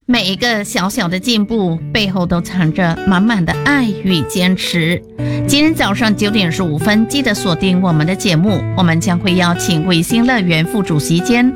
每一个小小的进步背后都藏着满满的爱与坚持。今天早上9点15分，记得锁定我们的节目，我们将会邀请维新乐园副主席兼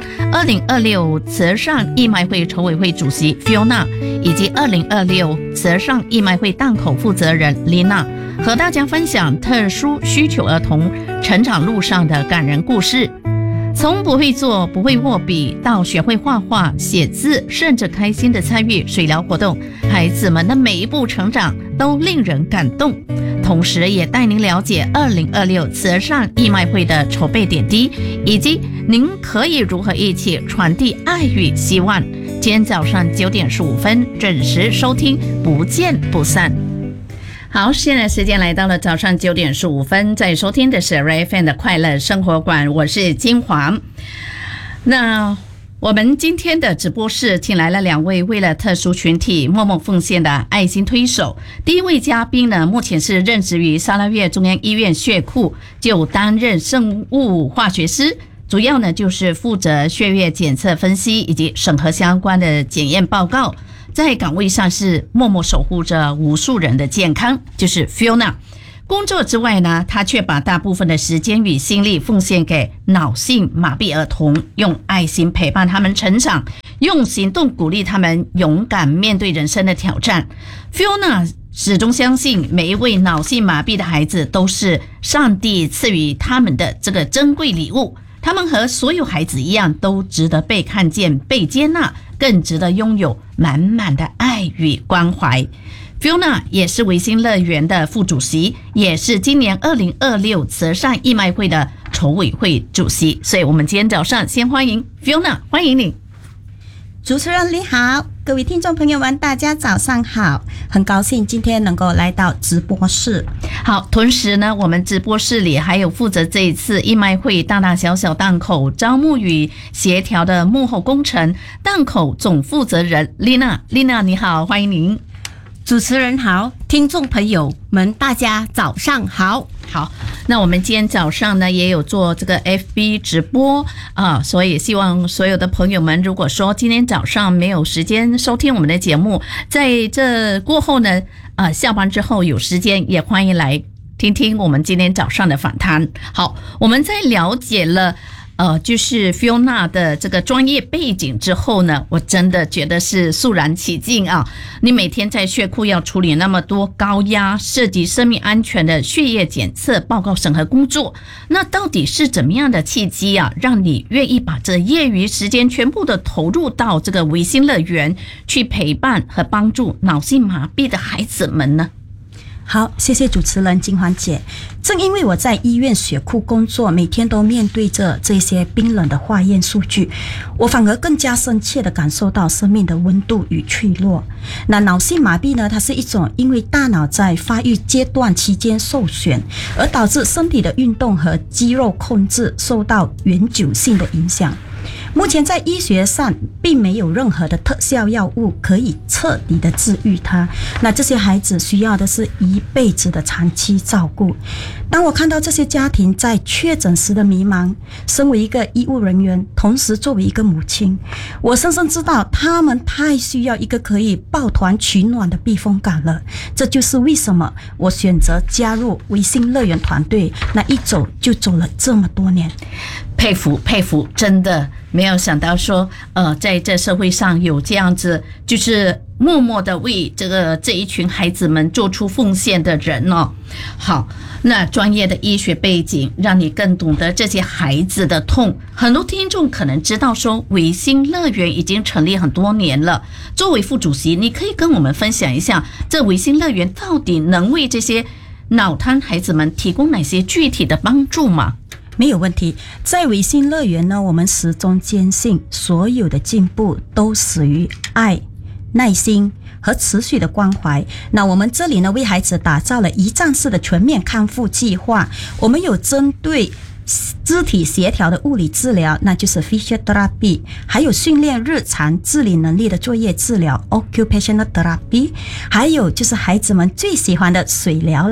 2026慈善义卖会筹委会主席 Fiona 以及2026慈善义卖会档口负责人 Lina， 和大家分享特殊需求儿童成长路上的感人故事。从不会做、不会握笔到学会画画、写字，甚至开心的参与水疗活动，孩子们的每一步成长都令人感动。同时也带您了解2026慈善义卖会的筹备点滴，以及您可以如何一起传递爱与希望。今天早上9点15分准时收听，不见不散。好，现在时间来到了早上9点15分，在收听的是 RFM 的快乐生活馆，我是金华。那我们今天的直播室请来了2位为了特殊群体默默奉献的爱心推手。第一位嘉宾呢，目前是任职于沙拉越中央医院血库，就担任生物化学师，主要呢就是负责血液检测分析以及审核相关的检验报告，在岗位上是默默守护着无数人的健康，就是 Fiona。 工作之外呢，她却把大部分的时间与心力奉献给脑性麻痹儿童，用爱心陪伴他们成长，用行动鼓励他们勇敢面对人生的挑战。 Fiona 始终相信每一位脑性麻痹的孩子都是上帝赐予他们的这个珍贵礼物，他们和所有孩子一样，都值得被看见、被接纳，更值得拥有满满的爱与关怀。 Fiona 也是维新乐园的副主席，也是今年2026慈善义卖会的筹委会主席，所以我们今天早上先欢迎 Fiona， 欢迎你。 主持人你好，各位听众朋友们，大家早上好，很高兴今天能够来到直播室。 好，同时呢，我们直播室里还有负责这一次义卖会大大小小档口招募与协调的幕后工程档口总负责人 Lina。 你好，欢迎您。 主持人好，听众朋友们大家早上好。 好，那我们今天早上呢也有做这个 FB 直播所以希望所有的朋友们，如果说今天早上没有时间收听我们的节目，在这过后呢下班之后有时间也欢迎来听听我们今天早上的访谈。好，我们在了解了就是 Fiona 的这个专业背景之后呢，我真的觉得是肃然起敬啊！你每天在血库要处理那么多高压、涉及生命安全的血液检测报告审核工作，那到底是怎么样的契机啊，让你愿意把这业余时间全部的投入到这个维新乐园，去陪伴和帮助脑性麻痹的孩子们呢？ 好，谢谢主持人金环姐。正因为我在医院血库工作，每天都面对着这些冰冷的化验数据，我反而更加深切地感受到生命的温度与脆弱。那脑性麻痹呢，它是一种因为大脑在发育阶段期间受损，而导致身体的运动和肌肉控制受到永久性的影响。目前在医学上并没有任何的特效药物可以彻底的治愈它，那这些孩子需要的是一辈子的长期照顾。当我看到这些家庭在确诊时的迷茫，身为一个医务人员，同时作为一个母亲，我深深知道他们太需要一个可以抱团取暖的避风港了。这就是为什么我选择加入维新乐园团队，那一走就走了这么多年。 佩服佩服，真的没有想到说在这社会上有这样子就是默默的为这一群孩子们做出奉献的人哦。好，那专业的医学背景让你更懂得这些孩子的痛。很多听众可能知道说维新乐园已经成立很多年了，作为副主席，你可以跟我们分享一下这维新乐园到底能为这些脑瘫孩子们提供哪些具体的帮助吗？ 没有问题。在维新乐园呢，我们始终坚信所有的进步都始于爱、耐心和持续的关怀。那我们这里呢，为孩子打造了一站式的全面康复计划。我们有针对肢体协调的物理治疗，那就是 physiotherapy， 还有训练日常自理能力的作业治疗 occupational therapy， 还有就是孩子们最喜欢的水疗啦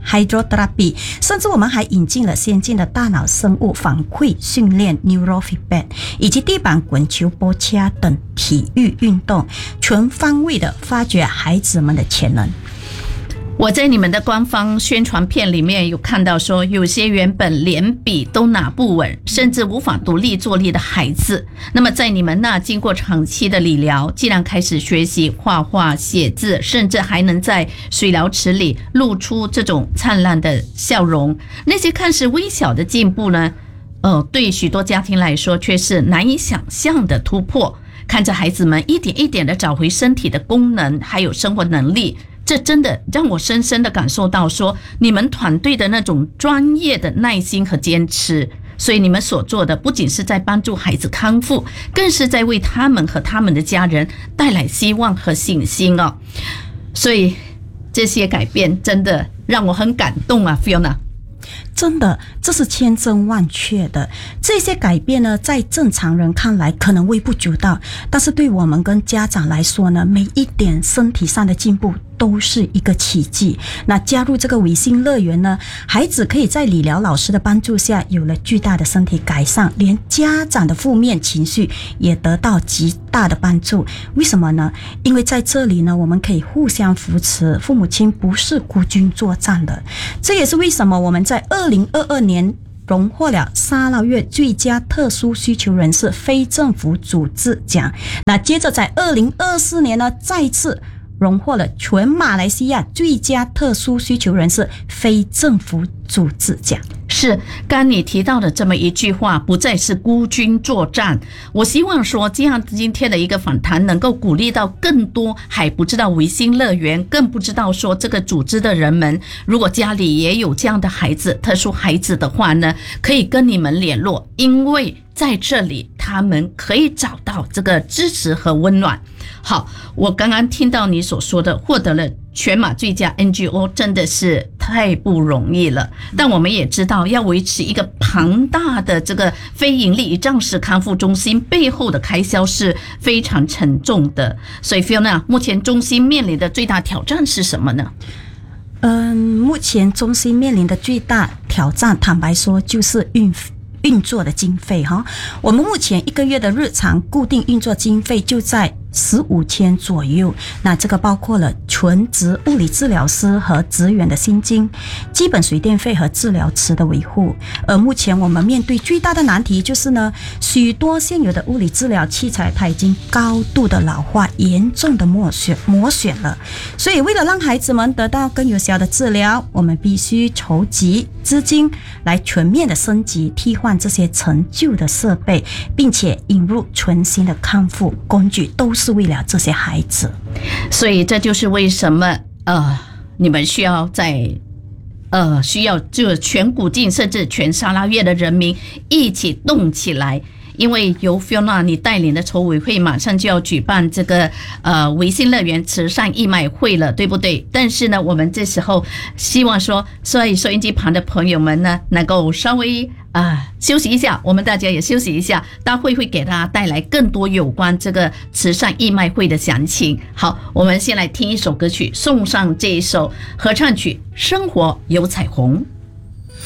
hydrotherapy， 甚至我们还引进了先进的大脑生物反馈训练 neurofeedback， 以及地板滚球、波恰等体育运动，全方位的发掘孩子们的潜能。 我在你们的官方宣传片里面有看到说，有些原本连笔都拿不稳，甚至无法独立作业的孩子，那么在你们那经过长期的理疗，既然开始学习画画、写字，甚至还能在水疗池里露出这种灿烂的笑容，那些看似微小的进步呢，对许多家庭来说却是难以想象的突破。看着孩子们一点一点的找回身体的功能，还有生活能力，这真的让我深深的感受到说，你们团队的那种专业的耐心和坚持。所以你们所做的不仅是在帮助孩子康复，更是在为他们和他们的家人带来希望和信心哦。所以这些改变真的让我很感动啊 Fiona。 真的，这是千真万确的。这些改变呢，在正常人看来可能微不足道，但是对我们跟家长来说呢，每一点身体上的进步都是一个奇迹。那加入这个微星乐园呢，孩子可以在理疗老师的帮助下有了巨大的身体改善，连家长的负面情绪也得到极大的帮助。为什么呢？因为在这里呢，我们可以互相扶持，父母亲不是孤军作战的。这也是为什么我们在2022年荣获了沙捞越最佳特殊需求人士非政府组织奖。那接着在2024年呢，再次荣获了全马来西亚最佳特殊需求人士非政府组织奖。 是，刚你提到的这么一句话，不再是孤军作战。我希望说，这样今天的一个访谈能够鼓励到更多还不知道微星乐园，更不知道说这个组织的人们，如果家里也有这样的孩子，特殊孩子的话呢，可以跟你们联络，因为在这里他们可以找到这个支持和温暖。好，我刚刚听到你所说的获得了全马最佳 NGO 真的是太不容易了，但我们也知道要维持一个庞大的这个非营利障视康复中心背后的开销是非常沉重的。所以 Fiona， 目前中心面临的最大挑战是什么呢？ 目前中心面临的最大挑战，坦白说就是运作的经费哈。我们目前一个月的日常固定运作经费就在15千左右，那这个包括了全职物理治疗师和职员的薪金、基本水电费和治疗池的维护。而目前我们面对最大的难题就是呢，许多现有的物理治疗器材它已经高度的老化，严重的磨损了。所以为了让孩子们得到更有效的治疗，我们必须筹集资金来全面的升级替换这些陈旧的设备，并且引入全新的康复工具，都是为了这些孩子。 所以这就是为什么你们需要就全古晋甚至全沙捞越的人民一起动起来。因为由 Fiona 你带领的筹委会马上就要举办这个微星乐园慈善义卖会了，对不对？但是呢，我们这时候希望说，所以收音机旁的朋友们呢，能够稍微休息一下，我们大家也休息一下，大会会给大家带来更多有关这个慈善义卖会的详情。好，我们先来听一首歌曲，送上这一首合唱曲《生活有彩虹》。